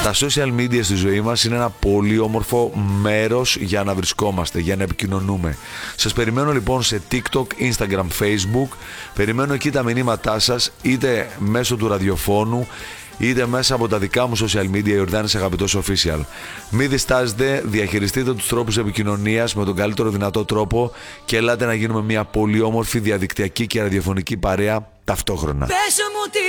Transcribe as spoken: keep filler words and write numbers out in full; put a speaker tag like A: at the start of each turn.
A: Τα social media στη ζωή μας είναι ένα πολύ όμορφο μέρος για να βρισκόμαστε, για να επικοινωνούμε. Σας περιμένω λοιπόν σε TikTok, Instagram, Facebook. Περιμένω εκεί τα μηνύματά σας, είτε μέσω του ραδιοφώνου, είτε μέσα από τα δικά μου social media, Ιορδάνης Αγαπητός Official. Μην διστάζετε, διαχειριστείτε τους τρόπους επικοινωνίας με τον καλύτερο δυνατό τρόπο και ελάτε να γίνουμε μια πολύ όμορφη διαδικτυακή και ραδιοφωνική παρέα ταυτόχρονα.